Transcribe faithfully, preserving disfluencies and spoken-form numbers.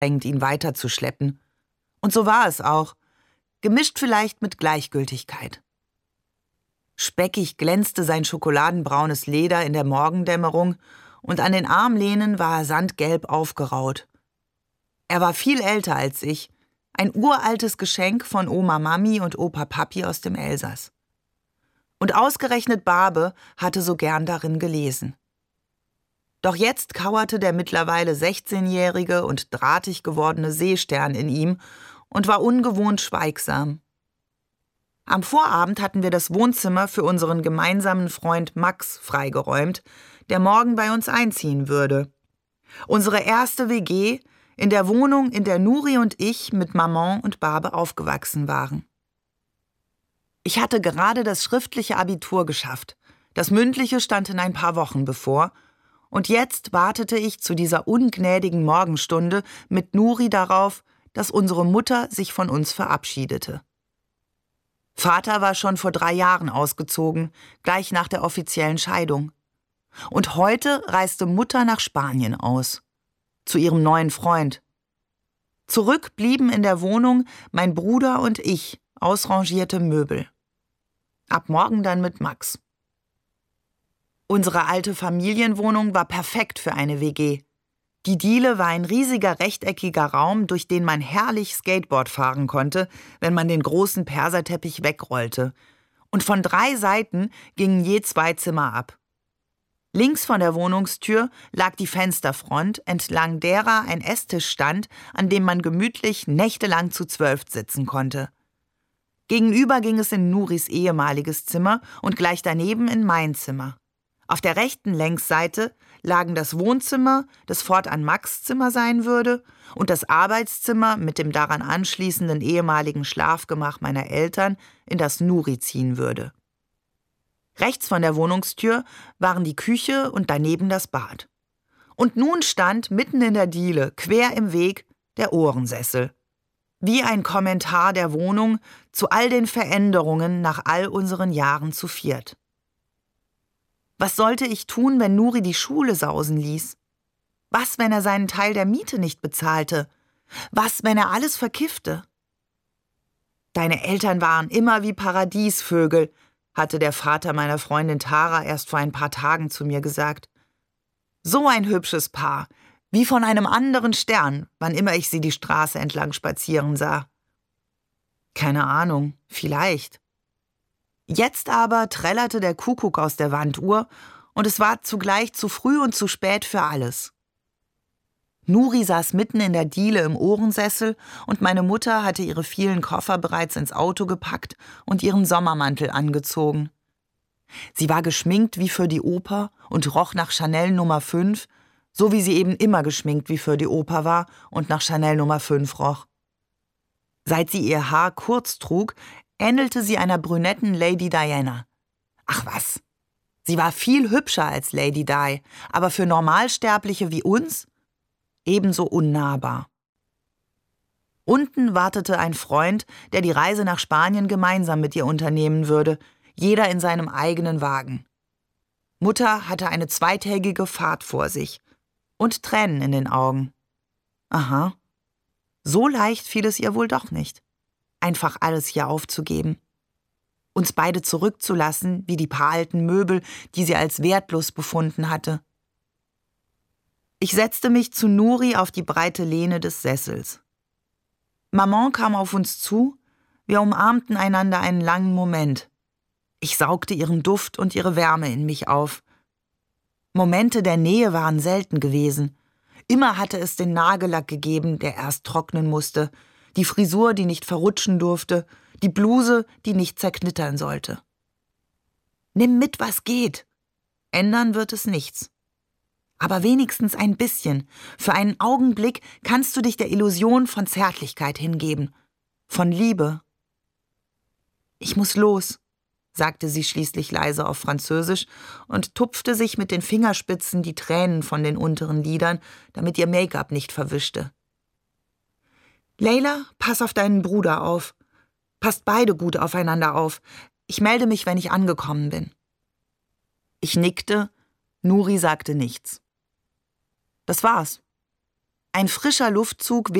anstrengend, ihn weiterzuschleppen. Und so war es auch, gemischt vielleicht mit Gleichgültigkeit. Speckig glänzte sein schokoladenbraunes Leder in der Morgendämmerung und an den Armlehnen war er sandgelb aufgeraut. Er war viel älter als ich, ein uraltes Geschenk von Oma Mami und Opa Papi aus dem Elsass. Und ausgerechnet Barbe hatte so gern darin gelesen. Doch jetzt kauerte der mittlerweile sechzehnjährige und drahtig gewordene Seestern in ihm und war ungewohnt schweigsam. Am Vorabend hatten wir das Wohnzimmer für unseren gemeinsamen Freund Max freigeräumt, der morgen bei uns einziehen würde. Unsere erste W G in der Wohnung, in der Nuri und ich mit Maman und Barbe aufgewachsen waren. Ich hatte gerade das schriftliche Abitur geschafft. Das mündliche stand in ein paar Wochen bevor. Und jetzt wartete ich zu dieser ungnädigen Morgenstunde mit Nuri darauf, dass unsere Mutter sich von uns verabschiedete. Vater war schon vor drei Jahren ausgezogen, gleich nach der offiziellen Scheidung. Und heute reiste Mutter nach Spanien aus, zu ihrem neuen Freund. Zurück blieben in der Wohnung mein Bruder und ich, ausrangierte Möbel. Ab morgen dann mit Max. Unsere alte Familienwohnung war perfekt für eine W G. Die Diele war ein riesiger rechteckiger Raum, durch den man herrlich Skateboard fahren konnte, wenn man den großen Perserteppich wegrollte. Und von drei Seiten gingen je zwei Zimmer ab. Links von der Wohnungstür lag die Fensterfront, entlang derer ein Esstisch stand, an dem man gemütlich nächtelang zu zwölf sitzen konnte. Gegenüber ging es in Nuris ehemaliges Zimmer und gleich daneben in mein Zimmer. Auf der rechten Längsseite lagen das Wohnzimmer, das fortan Max' Zimmer sein würde, und das Arbeitszimmer mit dem daran anschließenden ehemaligen Schlafgemach meiner Eltern, in das Nuri ziehen würde. Rechts von der Wohnungstür waren die Küche und daneben das Bad. Und nun stand mitten in der Diele, quer im Weg, der Ohrensessel. Wie ein Kommentar der Wohnung zu all den Veränderungen nach all unseren Jahren zu viert. Was sollte ich tun, wenn Nuri die Schule sausen ließ? Was, wenn er seinen Teil der Miete nicht bezahlte? Was, wenn er alles verkiffte? Deine Eltern waren immer wie Paradiesvögel, hatte der Vater meiner Freundin Tara erst vor ein paar Tagen zu mir gesagt. So ein hübsches Paar, wie von einem anderen Stern, wann immer ich sie die Straße entlang spazieren sah. Keine Ahnung, vielleicht. Jetzt aber trällerte der Kuckuck aus der Wanduhr und es war zugleich zu früh und zu spät für alles. Nuri saß mitten in der Diele im Ohrensessel und meine Mutter hatte ihre vielen Koffer bereits ins Auto gepackt und ihren Sommermantel angezogen. Sie war geschminkt wie für die Oper und roch nach Chanel Nummer fünf, so wie sie eben immer geschminkt wie für die Oper war und nach Chanel Nummer fünf roch. Seit sie ihr Haar kurz trug, ähnelte sie einer brünetten Lady Diana. Ach was, sie war viel hübscher als Lady Di, aber für Normalsterbliche wie uns ebenso unnahbar. Unten wartete ein Freund, der die Reise nach Spanien gemeinsam mit ihr unternehmen würde, jeder in seinem eigenen Wagen. Mutter hatte eine zweitägige Fahrt vor sich und Tränen in den Augen. Aha, so leicht fiel es ihr wohl doch nicht, einfach alles hier aufzugeben. Uns beide zurückzulassen, wie die paar alten Möbel, die sie als wertlos befunden hatte. Ich setzte mich zu Nuri auf die breite Lehne des Sessels. Maman kam auf uns zu, wir umarmten einander einen langen Moment. Ich saugte ihren Duft und ihre Wärme in mich auf. Momente der Nähe waren selten gewesen. Immer hatte es den Nagellack gegeben, der erst trocknen musste, die Frisur, die nicht verrutschen durfte, die Bluse, die nicht zerknittern sollte. Nimm mit, was geht. Ändern wird es nichts. Aber wenigstens ein bisschen. Für einen Augenblick kannst du dich der Illusion von Zärtlichkeit hingeben, von Liebe. Ich muss los, sagte sie schließlich leise auf Französisch und tupfte sich mit den Fingerspitzen die Tränen von den unteren Lidern, damit ihr Make-up nicht verwischte. Leila, pass auf deinen Bruder auf. Passt beide gut aufeinander auf. Ich melde mich, wenn ich angekommen bin. Ich nickte, Nuri sagte nichts. Das war's. Ein frischer Luftzug